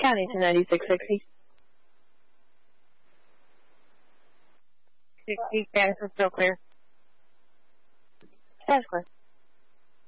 County to 9660. 60, status is still clear. Status clear.